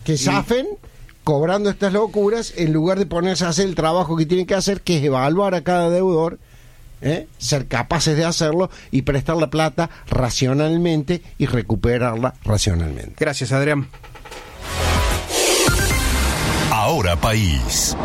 que zafen cobrando estas locuras en lugar de ponerse a hacer el trabajo que tienen que hacer, que es evaluar a cada deudor, ser capaces de hacerlo y prestar la plata racionalmente y recuperarla racionalmente. Gracias, Adrián. Ahora País.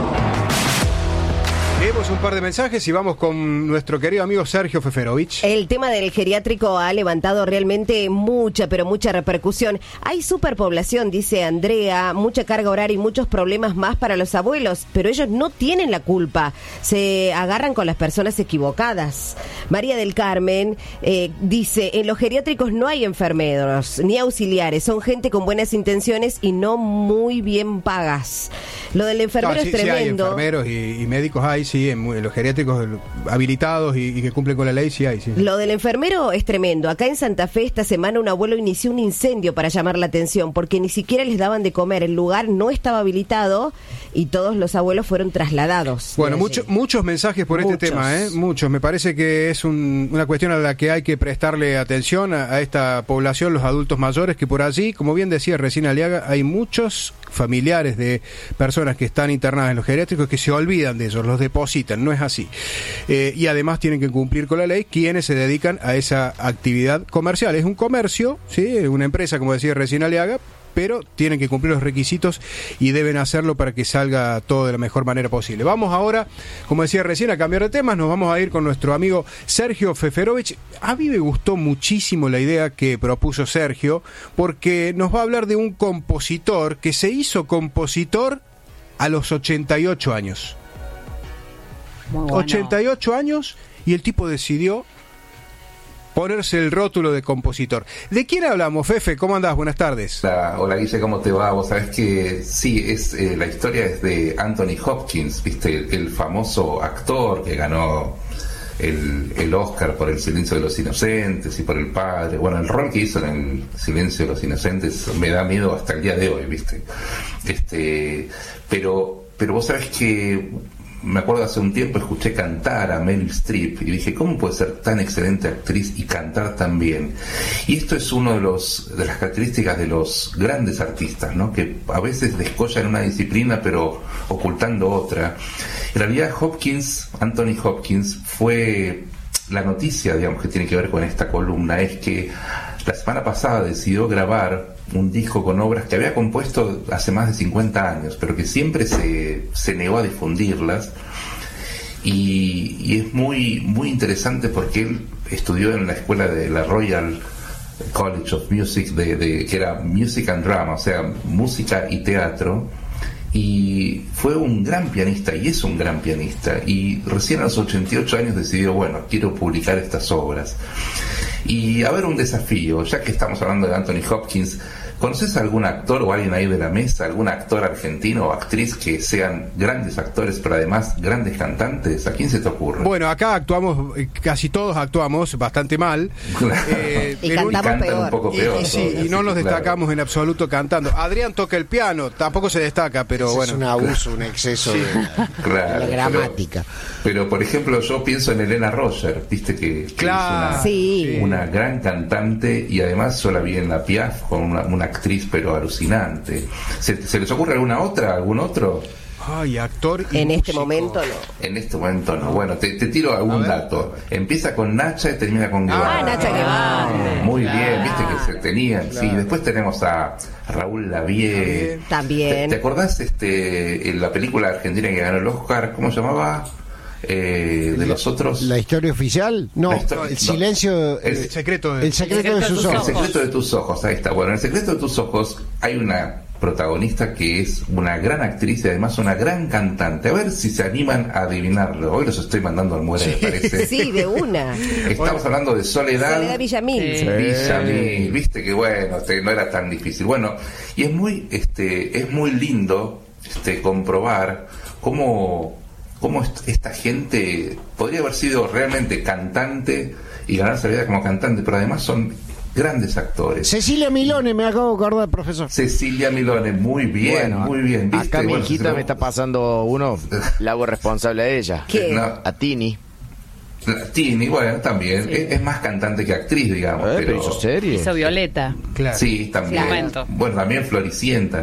Leemos un par de mensajes y vamos con nuestro querido amigo Sergio Feferovich. El tema del geriátrico ha levantado realmente mucha repercusión. Hay superpoblación, dice Andrea, mucha carga horaria y muchos problemas más para los abuelos, pero ellos no tienen la culpa. Se agarran con las personas equivocadas. María del Carmen dice, en los geriátricos no hay enfermeros ni auxiliares, son gente con buenas intenciones y no muy bien pagas. Lo del enfermero es tremendo. Sí hay enfermeros y médicos hay, sí, en los geriátricos habilitados y que cumplen con la ley, sí hay, sí. Lo del enfermero es tremendo. Acá en Santa Fe esta semana un abuelo inició un incendio para llamar la atención porque ni siquiera les daban de comer. El lugar no estaba habilitado y todos los abuelos fueron trasladados. Bueno, muchos mensajes por este tema, muchos. Me parece que es una cuestión a la que hay que prestarle atención a esta población, los adultos mayores, que por allí, como bien decía recién Aliaga, hay muchos familiares de personas que están internadas en los geriátricos que se olvidan de ellos, los depositan, no es así. Y además tienen que cumplir con la ley quienes se dedican a esa actividad comercial. Es un comercio, ¿sí? Una empresa, como decía recién Aliaga, pero tienen que cumplir los requisitos y deben hacerlo para que salga todo de la mejor manera posible. Vamos ahora, como decía recién, a cambiar de temas. Nos vamos a ir con nuestro amigo Sergio Feferovich. A mí me gustó muchísimo la idea que propuso Sergio, porque nos va a hablar de un compositor que se hizo compositor a los 88 años. Bueno. 88 años y el tipo decidió ponerse el rótulo de compositor. ¿De quién hablamos, Fefe? ¿Cómo andás? Buenas tardes. Hola Guille, ¿cómo te va? Vos sabés que sí, la historia es de Anthony Hopkins, ¿viste? El famoso actor que ganó el Oscar por El silencio de los inocentes y por El padre. Bueno, el rol que hizo en El silencio de los inocentes me da miedo hasta el día de hoy, ¿viste? Pero vos sabés que me acuerdo hace un tiempo escuché cantar a Meryl Streep y dije, ¿cómo puede ser tan excelente actriz y cantar tan bien? Y esto es uno de las características de los grandes artistas, ¿no? Que a veces descollan una disciplina pero ocultando otra. En realidad Anthony Hopkins fue la noticia, digamos, que tiene que ver con esta columna, es que la semana pasada decidió grabar un disco con obras que había compuesto hace más de 50 años, pero que siempre se negó a difundirlas. Y es muy, muy interesante porque él estudió en la escuela de la Royal College of Music, que era Music and Drama, o sea, música y teatro. Y fue un gran pianista, y es un gran pianista. Y recién a los 88 años decidió, bueno, quiero publicar estas obras. Y a ver, un desafío, ya que estamos hablando de Anthony Hopkins, ¿conoces algún actor o alguien ahí de la mesa, algún actor argentino o actriz que sean grandes actores pero además grandes cantantes? ¿A quién se te ocurre? Bueno, acá actuamos, casi todos actuamos bastante mal. Y cantamos peor. Un poco peor. Y no nos destacamos en absoluto cantando. Adrián toca el piano, tampoco se destaca, pero ese bueno. Es un abuso, un exceso de la gramática. Pero por ejemplo, yo pienso en Elena Roger, viste que es una gran cantante y además yo la vi en la Piaf con una actriz pero alucinante. ¿Se les ocurre algún otro? Ay, actor y en músico. este momento no. En este momento no. Bueno, te tiro algún dato. Empieza con Nacha y termina con Guevara. Nacha Guevara. Muy bien, viste que se tenían. Claro. Sí, después tenemos a Raúl Lavie. También. ¿Te acordás en la película argentina que ganó el Oscar? ¿Cómo se llamaba? De los otros. ¿La historia oficial? No, el silencio. El secreto de sus ojos. El secreto de tus ojos, ahí está. Bueno, en El secreto de tus ojos hay una protagonista que es una gran actriz y además una gran cantante. A ver si se animan a adivinarlo. Hoy los estoy mandando al muere, me parece. Sí, de una. Estamos hablando de Soledad Villamil. Villamil, viste que bueno, no era tan difícil. Bueno, y es muy lindo comprobar cómo esta gente podría haber sido realmente cantante y ganarse la vida como cantante, pero además son grandes actores. Cecilia Milone, me acabo de acordar, profesor. Cecilia Milone, muy bien, bueno, muy bien. ¿Viste? Acá mi hijita me está pasando uno, la hago responsable a ella. ¿Qué? A Tini. Tini, bueno, también. Sí. Es más cantante que actriz, digamos. Pero hizo serie. Hizo Violeta. Claro. Sí, también. Claro. Bueno, también Floricienta.